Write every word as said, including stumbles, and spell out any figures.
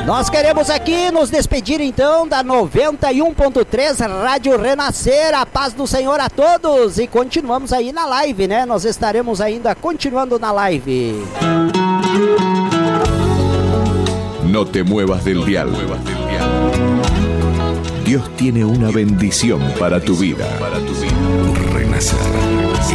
Nós queremos aqui nos despedir então da noventa e um ponto três Rádio Renascer. A paz do Senhor a todos e continuamos aí na live, né? Nós estaremos ainda continuando na live. No te muevas del dial. Dios tiene una bendición para tu vida. Renacer